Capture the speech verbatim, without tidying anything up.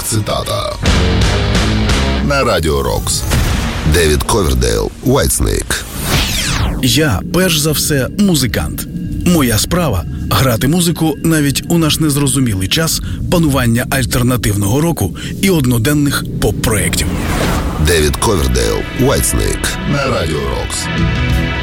цитата. На Радіо Рокс. Девід Ковердейл, Whitesnake. Я, перш за все, музикант. Моя справа – грати музику навіть у наш незрозумілий час панування альтернативного року і одноденних поп-проєктів. Девід Ковердейл, Whitesnake. На Радіо Рокс.